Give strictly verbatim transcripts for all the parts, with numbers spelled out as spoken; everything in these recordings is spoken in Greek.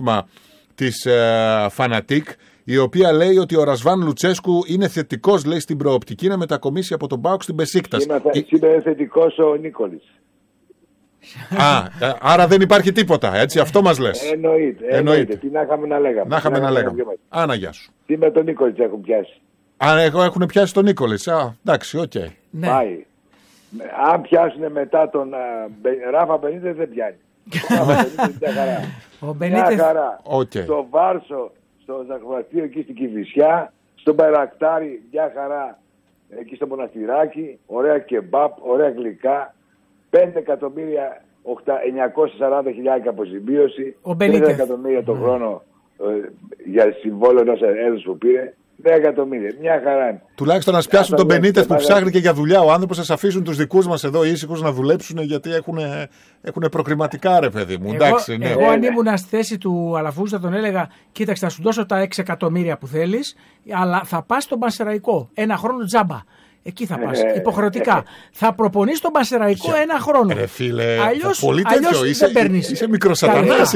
δημοσίευμα της ε, Φανατίκ, η οποία λέει ότι ο Ρασβάν Λουτσέσκου είναι θετικός, λέει, στην προοπτική να μετακομίσει από τον ΠΑΟΚ στην Μπεσίκτας. Είναι, είναι θετικός ο Νίκολης. Α, άρα δεν υπάρχει τίποτα, έτσι, αυτό μας λες. Εννοείται, εννοείται. εννοείται. Τι να είχαμε να λέγαμε. Να είχαμε να λέγαμε. Άνα, γεια σου. Τι με τον Νίκολης έχουν πιάσει. Α, έχουν πιάσει τον Νίκολης. Α, εντάξει, οκ. Okay. Ναι. Πάει. Αν πιάσουν μετά τον uh, Ράφα Μπενίτες δεν πιάνει. Μια χαρά. Ο Μπενίτες... Μια χαρά. Okay. Στο Βάρσο, στο Ζαχβαστείο εκεί στην Κηφισιά, στον Μπαϊρακτάρι, μια χαρά εκεί στο Μοναστηράκι, ωραία κεμπάπ, ωραία γλυκά, πέντε εκατομμύρια εννιακόσια σαράντα χιλιάδες αποζημίωση, τρία εκατομμύρια το χρόνο ε, για συμβόλαιο ενός έδωσης που πήρε. δέκα εκατομμύρια. Μια χαρά είναι. Τουλάχιστον να σπιάσουν τον Μπενίτες που ψάχνει και για δουλειά. Ο άνθρωπος θα αφήσουν τους δικούς μας εδώ ήσυχους να δουλέψουν γιατί έχουν προκριματικά, ρε παιδί μου. Εγώ, εντάξει, ναι. εγώ αν ήμουν στη θέση του Αλαφούζου θα τον έλεγα: κοίταξε, θα σου δώσω τα έξι εκατομμύρια που θέλεις, αλλά θα πας στον Πανσεραϊκό. Ένα χρόνο τζάμπα. Εκεί θα πας. Ε, υποχρεωτικά. Ε, θα προπονείς τον Πανσεραϊκό για... ένα χρόνο. Ρε φίλε, αλλιώς, πολύ τέτοιο. Είσαι, είσαι, είσαι μικροσατανάς.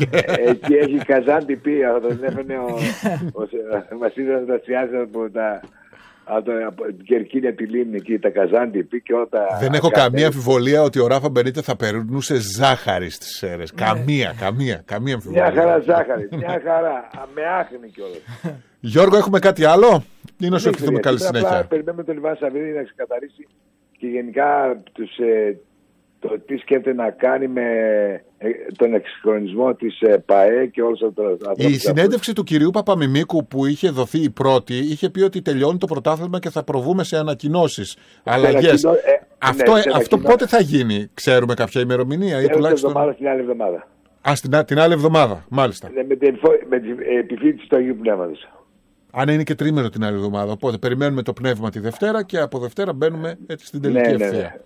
Εκεί έχει Καζάντη πει. Τον έφερε ο, ο, ο Βασίλης Δασιάζης από τα... από την Κερκίνια τη Λίμνη εκεί, τα Καζάντη πει και όλα τα... Δεν έχω καμία αμφιβολία ότι ο Ράφα Μπενίτες θα περνούσε ζάχαρη στις ΣΕΡΕΣ. Καμία, καμία, καμία αμφιβολία. Μια χαρά ζάχαρη, μια χαρά. Με άχνη κιόλας. Γιώργο, έχουμε κάτι άλλο ή να σου ευχηθούμε καλή συνέχεια? Απλά περιμένουμε τον Λιβάν Σαββίδη να ξεκαθαρίσει και γενικά τους, ε, το τι σκέφτεται να κάνει με ε, τον εξυγχρονισμό της ε, ΠΑΕ και όλους αυτούς. Η συνέντευξη του κυρίου Παπαμιμίκου που είχε δοθεί η πρώτη είχε πει ότι τελειώνει το πρωτάθλημα και θα προβούμε σε ανακοινώσεις, αλλαγές. Ε, αυτό ναι, αυτό πότε θα γίνει, ξέρουμε κάποια ημερομηνία ή τουλάχιστον? Εβδομάδα, την άλλη εβδομάδα. Α, την, την άλλη εβδομάδα, μάλιστα. Ναι, με την, με την επιφύτηση του Αγίου Πνεύματος. Αν είναι και τρίμηνο την άλλη εβδομάδα. Οπότε περιμένουμε το πνεύμα τη Δευτέρα και από Δευτέρα μπαίνουμε έτσι στην τελική ναι, ευθεία. Ναι, ναι.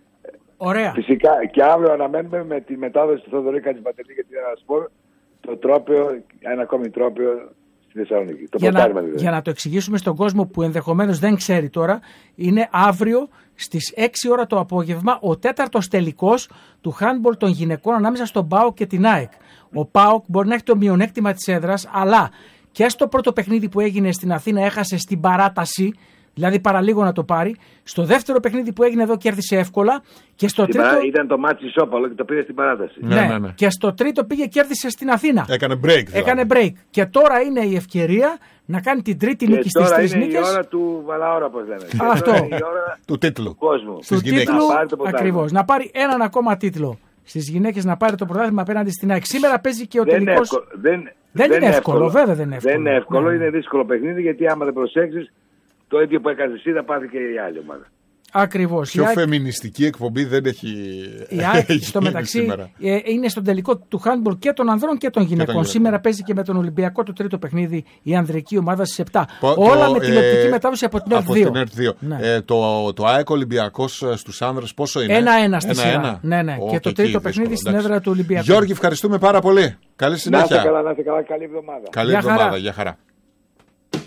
Ωραία. Φυσικά και αύριο αναμένουμε με τη μετάδοση του Θοδωρή Κατσιπατελή για την Σπορ το τρόπαιο, ένα ακόμη τρόπαιο στη Θεσσαλονίκη. Το για, να, δηλαδή. για να το εξηγήσουμε στον κόσμο που ενδεχομένως δεν ξέρει τώρα, είναι αύριο στις έξι ώρα το απόγευμα ο τέταρτος τελικός του handball των γυναικών ανάμεσα στον ΠΑΟΚ και την ΑΕΚ. Ο ΠΑΟΚ μπορεί να έχει το μειονέκτημα της έδρας, αλλά και στο πρώτο παιχνίδι που έγινε στην Αθήνα έχασε στην παράταση, δηλαδή παραλίγο να το πάρει. Στο δεύτερο παιχνίδι που έγινε εδώ κέρδισε εύκολα. Και στο τρίτο... Παρά, ήταν το μάτσι ισόπαλο και το πήρε στην παράταση. Ναι, ναι, ναι, ναι. Και στο τρίτο πήγε κέρδισε στην Αθήνα. Έκανε break. Δηλαδή. Έκανε break. Και τώρα είναι η ευκαιρία να κάνει την τρίτη και νίκη στις τρεις νίκες. Είναι η ώρα του Βαλαώρα, όπως λένε. Αυτό. Είναι η ώρα του τίτλου. Κόσμου. Του τίτλου, ακριβώς. Να πάρει έναν ακόμα τίτλο στις γυναίκες, να πάρει το πρωτάθλημα απέναντι στην ΑΕΚ. Σήμερα παίζει και ο τελικός. Δεν, δεν είναι εύκολο, βέβαια δεν είναι εύκολο. Δεν είναι εύκολο, είναι δύσκολο παιχνίδι γιατί άμα δεν προσέξεις, το ίδιο που έκανε εσύ θα πάθει και η άλλη ομάδα. Ακριβώς. Πιο ΑΕΚ... φεμινιστική εκπομπή δεν έχει. Η ΑΕΚ στο μεταξύ σήμερα. Είναι στον τελικό του handball και των ανδρών και των γυναικών. Και των σήμερα παίζει και με τον Ολυμπιακό το τρίτο παιχνίδι η ανδρική ομάδα στις επτά. Πο, Όλα το, με τηλεοπτική ε, μετάδοση από την ΕΡΤ δύο. δύο. Ναι. Ε, το, το ΑΕΚ Ολυμπιακός στους άνδρες πόσο είναι? ένα-ένα στη σειρά. Ναι, ναι. Oh, και το τρίτο παιχνίδι στην έδρα του Ολυμπιακού. Γιώργη, ευχαριστούμε πάρα πολύ. Καλή συνέχεια. Να είστε καλά, να είστε καλά. Καλή εβδομάδα. Καλή εβδομάδα. Γεια χαρά.